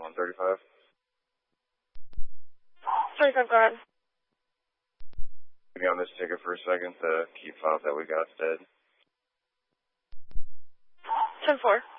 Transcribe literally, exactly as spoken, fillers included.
one thirty-five. thirty-five, go ahead. Be on this ticket for a second. The key fob that we got dead. ten four.